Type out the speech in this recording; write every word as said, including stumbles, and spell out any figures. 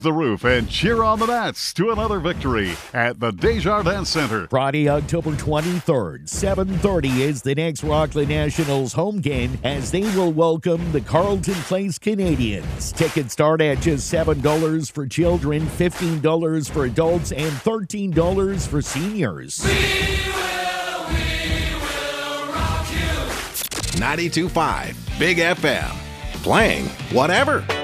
the roof and cheer on the Nats to another victory at the Desjardins Center. Friday, October twenty-third, seven thirty is the next Rockland Nationals home game as they will welcome the Carleton Place Canadians. Tickets start at just seven dollars for children, fifteen dollars for adults, and thirteen dollars for seniors. We will, we will rock you. ninety-two point five Big F M. Playing whatever.